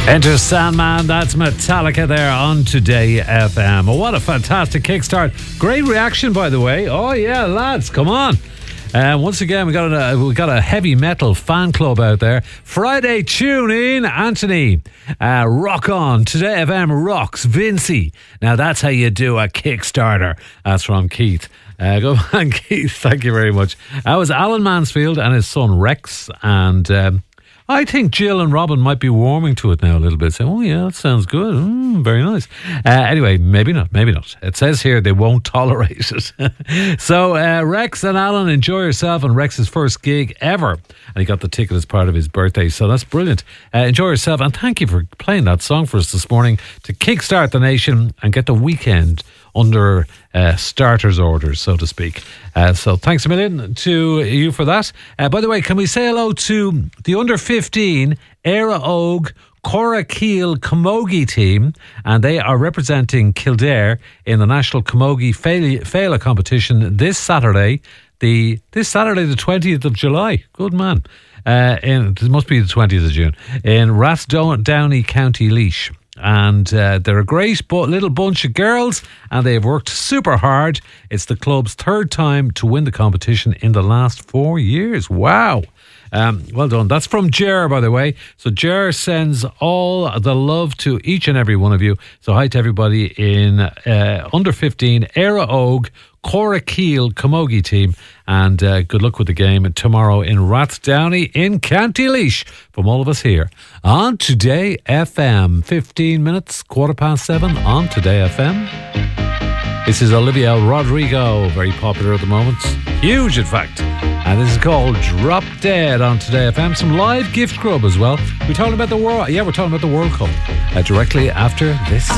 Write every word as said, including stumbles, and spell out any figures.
Enter Sandman, that's Metallica there on Today F M. Oh, what a fantastic kickstart. Great reaction, by the way. Oh, yeah, lads, come on. Uh, once again, we got a we got a heavy metal fan club out there. Friday tune in, Anthony. Uh, rock on. Today F M rocks. Vincy. Now that's how you do a Kickstarter. That's from Keith. Uh, go on, Keith. Thank you very much. That was Alan Mansfield and his son Rex, and um, I think Jill and Robin might be warming to it now a little bit, saying, oh yeah, that sounds good. Mm, very nice. Uh, anyway, maybe not, maybe not. It says here they won't tolerate it. So uh, Rex and Alan, enjoy yourself on Rex's first gig ever. And he got the ticket as part of his birthday, so that's brilliant. Uh, enjoy yourself, and thank you for playing that song for us this morning to kickstart the nation and get the weekend under uh, starters orders, so to speak. Uh, so thanks a million to you for that. Uh, by the way, can we say hello to the under fifteen Éire Óg Coracheel Camogie team, and they are representing Kildare in the National Camogie Féile competition this Saturday, the this Saturday the twentieth of July. Good man. Uh, in, it must be the twentieth of June in Rathdowney, County Laois. And uh, they're a great bu- little bunch of girls, and they've worked super hard. It's the club's third time to win the competition in the last four years. Wow. Um, well done. That's from Ger, by the way. So Ger sends all the love to each and every one of you. So hi to everybody in uh, under fifteen Éire Óg Coracheel Camogie team, and uh, good luck with the game tomorrow in Rathdowney in County Laois from all of us here on Today F M. fifteen minutes, quarter past seven on Today F M. This is Olivia Rodrigo, very popular at the moment, huge in fact, and this is called Drop Dead on Today F M. Some live gift grub as well. We're talking about the World, yeah, we're talking about the World Cup uh, directly after this.